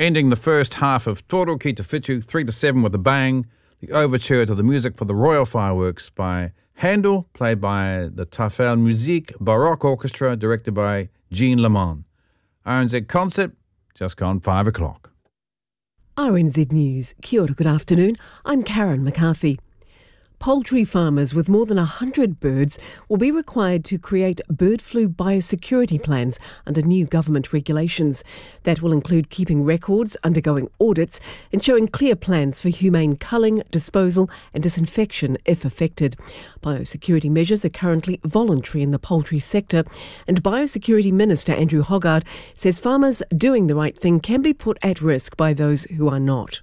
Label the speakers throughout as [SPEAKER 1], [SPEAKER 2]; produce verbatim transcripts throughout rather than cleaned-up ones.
[SPEAKER 1] Ending the first half of Toro Ki Te Whitu, three to seven with a bang, the overture to the music for the Royal Fireworks by Handel, played by the Tafel Musique Baroque Orchestra, directed by Jean Lemon. R N Z Concert, just gone five o'clock.
[SPEAKER 2] R N Z News. Kia ora, good afternoon. I'm Karen McCarthy. Poultry farmers with more than one hundred birds will be required to create bird flu biosecurity plans under new government regulations. That will include keeping records, undergoing audits and showing clear plans for humane culling, disposal and disinfection if affected. Biosecurity measures are currently voluntary in the poultry sector, and Biosecurity Minister Andrew Hoggard says farmers doing the right thing can be put at risk by those who are not.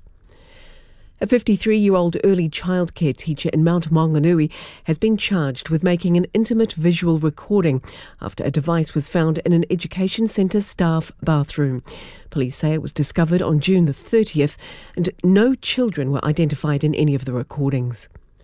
[SPEAKER 2] A fifty-three-year-old early childcare teacher in Mount Maunganui has been charged with making an intimate visual recording after a device was found in an education centre staff bathroom. Police say it was discovered on June the thirtieth and no children were identified in any of the recordings.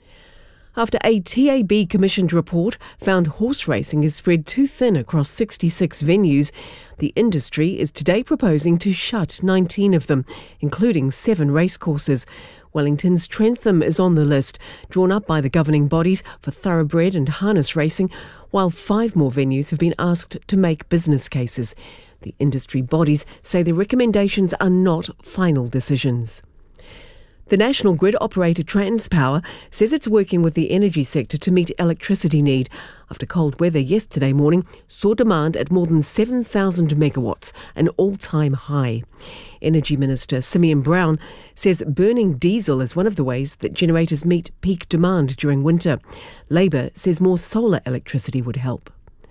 [SPEAKER 2] After a T A B-commissioned report found horse racing is spread too thin across sixty-six venues, the industry is today proposing to shut nineteen of them, including seven racecourses. Wellington's Trentham is on the list, drawn up by the governing bodies for thoroughbred and harness racing, while five more venues have been asked to make business cases. The industry bodies say the recommendations are not final decisions. The national grid operator Transpower says it's working with the energy sector to meet electricity need after cold weather yesterday morning saw demand at more than seven thousand megawatts, an all-time high. Energy Minister Simeon Brown says burning diesel is one of the ways that generators meet peak demand during winter. Labour says more solar electricity would help.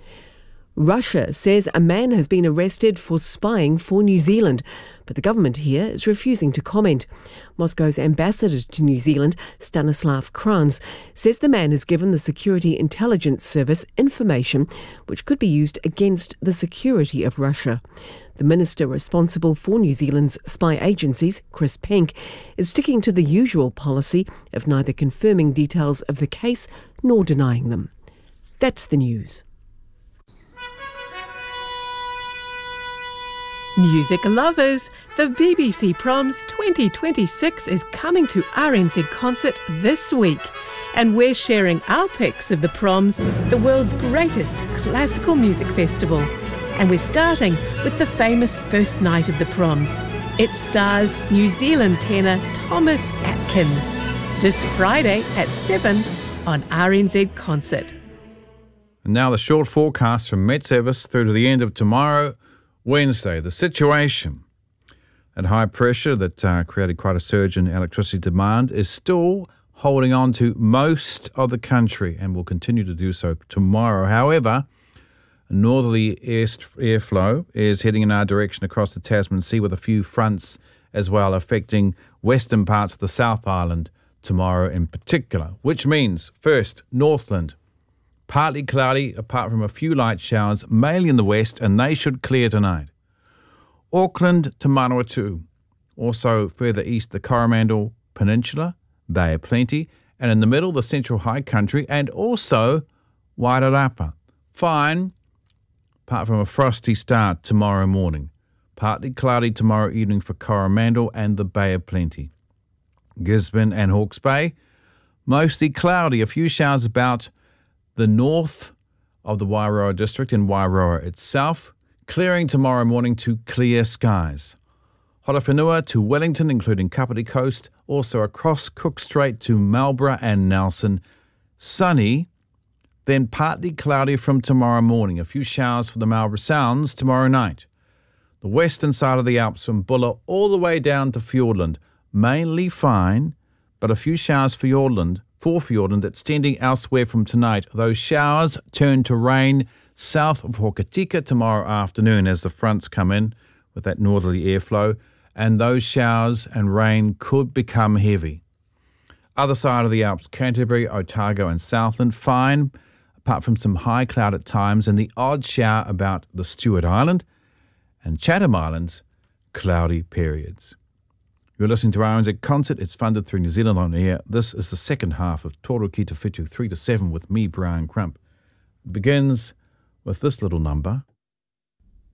[SPEAKER 2] Russia says a man has been arrested for spying for New Zealand, but the government here is refusing to comment. Moscow's ambassador to New Zealand, Stanislav Kranz, says the man has given the Security Intelligence Service information which could be used against the security of Russia. The minister responsible for New Zealand's spy agencies, Chris Penk, is sticking to the usual policy of neither confirming details of the case nor denying them. That's the news.
[SPEAKER 3] Music lovers, the B B C Proms twenty twenty-six is coming to R N Z Concert this week, and we're sharing our picks of the Proms, the world's greatest classical music festival. And we're starting with the famous first night of the Proms. It stars New Zealand tenor Thomas Atkins, this Friday at seven on R N Z Concert.
[SPEAKER 1] And now the short forecast from Met Service through to the end of tomorrow, Wednesday. The situation at high pressure that uh, created quite a surge in electricity demand is still holding on to most of the country and will continue to do so tomorrow. However, a northerly air airflow is heading in our direction across the Tasman Sea with a few fronts as well affecting western parts of the South Island tomorrow in particular, which means first, Northland. Partly cloudy, apart from a few light showers, mainly in the west, and they should clear tonight. Auckland to Manawatu. Also further east, the Coromandel Peninsula, Bay of Plenty, and in the middle, the Central High Country, and also Wairarapa. Fine, apart from a frosty start tomorrow morning. Partly cloudy tomorrow evening for Coromandel and the Bay of Plenty. Gisborne and Hawke's Bay, mostly cloudy, a few showers about the north of the Wairoa district and Wairoa itself, clearing tomorrow morning to clear skies. Horowhenua to Wellington, including Kapiti Coast, also across Cook Strait to Marlborough and Nelson. Sunny, then partly cloudy from tomorrow morning. A few showers for the Marlborough Sounds tomorrow night. The western side of the Alps from Buller all the way down to Fiordland, mainly fine, but a few showers for Fiordland. For Fiordland, extending elsewhere from tonight. Those showers turn to rain south of Hokitika tomorrow afternoon as the fronts come in with that northerly airflow, and those showers and rain could become heavy. Other side of the Alps, Canterbury, Otago and Southland, fine, apart from some high cloud at times and the odd shower about the Stewart Island, and Chatham Islands, cloudy periods. You're listening to R N Z Concert. It's funded through New Zealand On Air. This is the second half of Toro Ki Te Whitu, three to seven with me, Brian Crump. It begins with this little number.